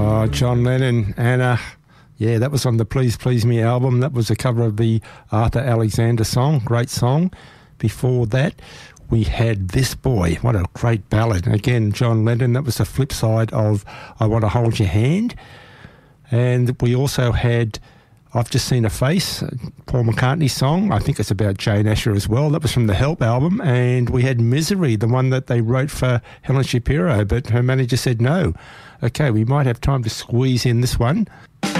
Oh, John Lennon, and yeah, that was on the Please Please Me album. That was a cover of the Arthur Alexander song, great song. Before that, we had This Boy, what a great ballad. Again, John Lennon, that was the flip side of I Want to Hold Your Hand. And we also had I've Just Seen a Face, Paul McCartney's song. I think it's about Jane Asher as well. That was from the Help album. And we had Misery, the one that they wrote for Helen Shapiro, but her manager said no. Okay, we might have time to squeeze in this one.